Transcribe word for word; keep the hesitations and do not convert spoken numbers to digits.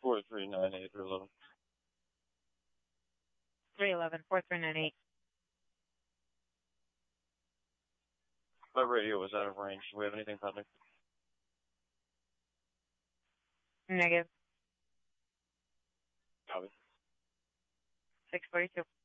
four three nine eight three eleven. three eleven, four three nine eight. My radio was out of range. Do we have anything pending? Negative. Copy. six forty-two.